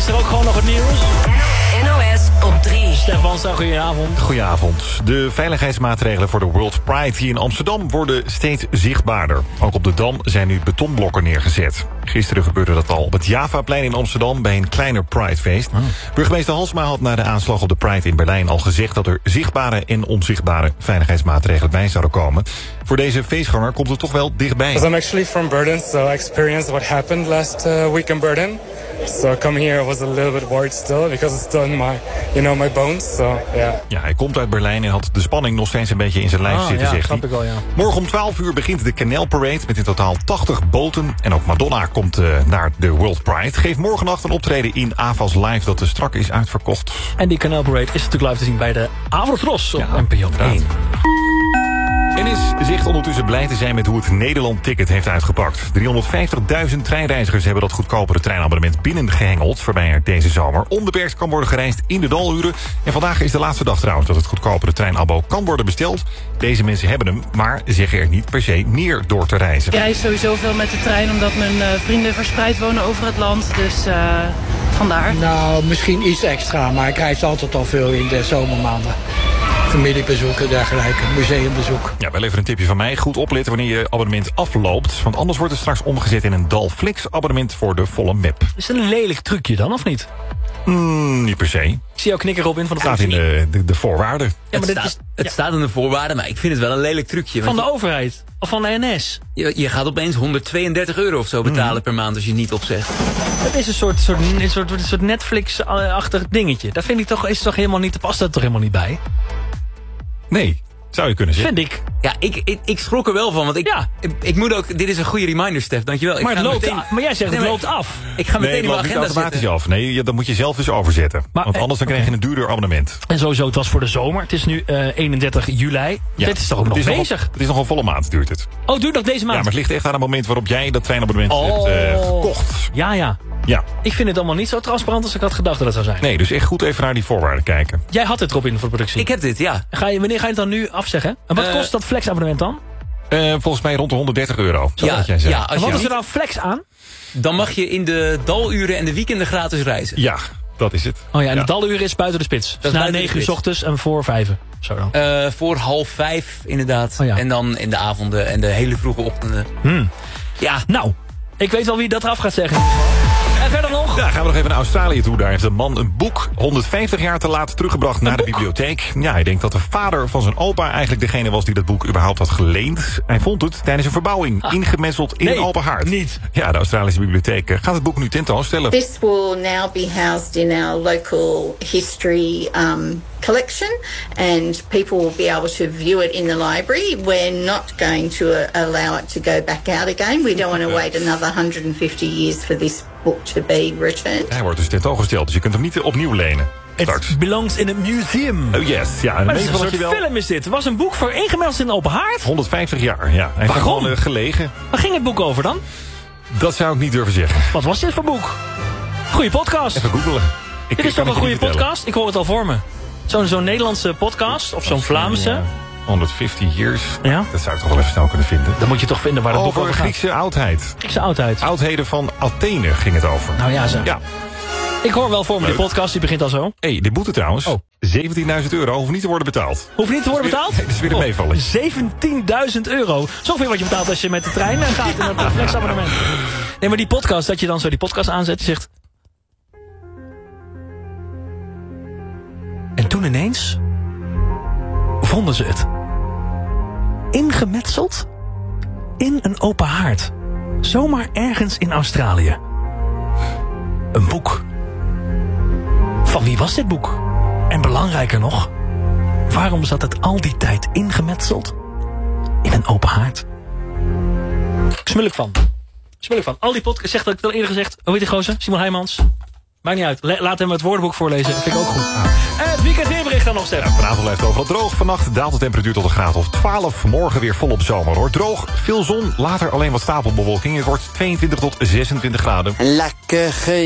is er ook gewoon nog het nieuws. NOS op 3. Stefan, goedenavond. Goedenavond. De veiligheidsmaatregelen voor de World Pride hier in Amsterdam worden steeds zichtbaarder. Ook op de Dam zijn nu betonblokken neergezet. Gisteren gebeurde dat al op het Javaplein in Amsterdam bij een kleiner Pridefeest. Burgemeester Halsema had na de aanslag op de Pride in Berlijn al gezegd dat er zichtbare en onzichtbare veiligheidsmaatregelen bij zouden komen. Voor deze feestganger komt het toch wel dichtbij. I'm actually from Berlin, so I experienced what happened last week in Berlin. So coming here was a little bit worried still because it's still in my bones. So yeah. Ja, hij komt uit Berlijn en had de spanning nog steeds een beetje in zijn lijf zitten, zegt hij. Ik wel, ja. Morgen om 12 uur begint de Canal Parade met in totaal 80 boten. En ook Madonna komt naar de World Pride. Geeft morgennacht een optreden in Avas Live dat strak is uitverkocht. En die Canal Parade is natuurlijk live te zien bij de Avrotros op NPO 1. En is Zicht ondertussen blij te zijn met hoe het Nederland-ticket heeft uitgepakt. 350.000 treinreizigers hebben dat goedkopere treinabonnement binnengehengeld, waarbij er deze zomer onbeperkt kan worden gereisd in de daluren. En vandaag is de laatste dag trouwens dat het goedkopere treinabo kan worden besteld. Deze mensen hebben hem, maar zeggen er niet per se meer door te reizen. Ik reis sowieso veel met de trein, omdat mijn vrienden verspreid wonen over het land. Dus vandaar. Nou, misschien iets extra, maar ik reis altijd al veel in de zomermaanden. Familiebezoeken, dergelijke, museumbezoek. Ja, wel even een tipje van mij. Goed opletten wanneer je abonnement afloopt. Want anders wordt het straks omgezet in een Dalflix abonnement voor de volle map. Is dat een lelijk trucje dan, of niet? Niet per se. Ik zie jou knikken, Robin, van de Het staat in de voorwaarden. Ja, maar het staat in de voorwaarden, maar ik vind het wel een lelijk trucje. Van de overheid? Of van de NS? Je gaat opeens €132 of zo betalen per maand als je niet opzegt. Het is een soort Netflix-achtig dingetje. Daar vind ik toch, past dat toch helemaal niet bij? Nee, zou je kunnen zeggen. Vind ik. Ja, ik schrok er wel van, want ik moet ook... Dit is een goede reminder, Stef, dankjewel. Maar jij zegt het loopt af. Ik ga meteen in mijn agenda automatisch zetten. af. Nee, dat moet je zelf dus overzetten. Want anders dan krijg je een duurder abonnement. En sowieso, het was voor de zomer. Het is nu 31 juli. Ja, dit is toch ook nog bezig? Het is nog een volle maand, duurt het. Oh, duurt nog deze maand? Ja, maar het ligt echt aan het moment waarop jij dat treinabonnement hebt gekocht. Ja. Ik vind het allemaal niet zo transparant als ik had gedacht dat het zou zijn. Nee, dus echt goed even naar die voorwaarden kijken. Jij had het, Robin, voor de productie. Ik heb dit, ja. Wanneer ga je het dan nu afzeggen? En wat kost dat flexabonnement dan? Volgens mij rond de €130. Zoals jij zei. Ja, en wat is er nou flex aan? Dan mag je in de daluren en de weekenden gratis reizen. Ja, dat is het. Oh ja, en de daluren is buiten de spits. Dus na 9 uur 's ochtends en voor 5. Zo dan. Voor 4:30 inderdaad. Oh ja. En dan in de avonden en de hele vroege ochtenden. Ja, nou, ik weet wel wie dat eraf gaat zeggen. En verder nog? Ja, gaan we nog even naar Australië toe. Daar heeft een man een boek 150 jaar te laat teruggebracht naar de bibliotheek. Ja, hij denkt dat de vader van zijn opa eigenlijk degene was die dat boek überhaupt had geleend. Hij vond het tijdens een verbouwing ingemetseld in een open haard. Niet. Ja, de Australische bibliotheek gaat het boek nu tentoonstellen. This will now be housed in our local history collection, and people will be able to view it in the library. We're not going to allow it to go back out again. We don't want to wait another 150 years for this book to be returned. Hij wordt dus tentoongesteld, dus je kunt hem niet opnieuw lenen. It belongs in a museum. Oh yes, ja. Maar een soort film is dit. Het was een boek voor ingemetseld in een open haard. 150 jaar, ja. Hij heeft gewoon gelegen. Waar ging het boek over dan? Dat zou ik niet durven zeggen. Wat was dit voor boek? Goeie podcast. Even googelen. Dit is toch een goede podcast? Ik hoor het al voor me. Zo'n Nederlandse podcast of zo'n Vlaamse. 150 years. Ja? Dat zou ik toch wel even snel kunnen vinden. Dan moet je toch vinden waar het boek over gaat. Griekse oudheid. Griekse oudheid. Oudheden van Athene ging het over. Nou ja, zo. Ja. Ik hoor wel voor me, die podcast die begint al zo. De boete trouwens. €17.000 hoeft niet te worden betaald. Hoeft niet te worden betaald? Nee, dat is weer een meevallen. €17.000. Zoveel wat je betaalt als je met de trein gaat in dat flexabonnement. Nee, maar die podcast, dat je dan zo die podcast aanzet, die zegt... En toen ineens vonden ze het. Ingemetseld in een open haard. Zomaar ergens in Australië. Een boek. Van wie was dit boek? En belangrijker nog, waarom zat het al die tijd ingemetseld in een open haard? Smulk van. Al die podcasts, zegt dat ik het al eerder gezegd. Hoe heet die gozer? Simon Heijmans. Maakt niet uit. Laat hem het woordenboek voorlezen. Dat vind ik ook goed. En het weekend weerbericht dan nog, Stef. Ja, vanavond blijft het overal droog. Vannacht daalt de temperatuur tot een graad of 12. Morgen weer volop zomer, hoor. Droog, veel zon, later alleen wat stapelbewolking. Het wordt 22 tot 26 graden. Lekker